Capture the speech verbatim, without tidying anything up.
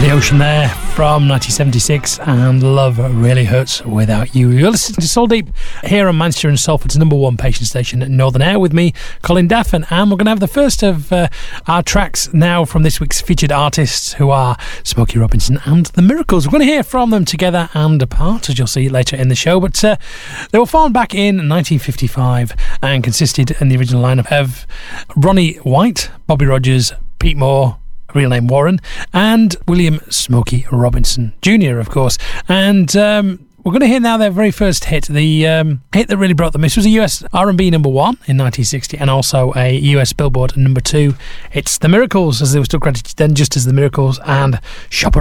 The Ocean there from nineteen seventy-six, and Love Really Hurts Without You. You're listening to Soul Deep here on Manchester and Salford's number one patient station at Northern Air with me, Colin Daffin, and we're going to have the first of uh, our tracks now from this week's featured artists, who are Smokey Robinson and The Miracles. We're going to hear from them together and apart, as you'll see later in the show, but uh, they were formed back in nineteen fifty-five and consisted in the original lineup of Ronnie White, Bobby Rogers, Pete Moore, real name Warren, and William Smokey Robinson Junior, of course. And um, we're going to hear now their very first hit, the um, hit that really brought them. This was a U S R and B number one in nineteen sixty, and also a U S Billboard number two. It's The Miracles, as they were still credited then just as The Miracles, and Shop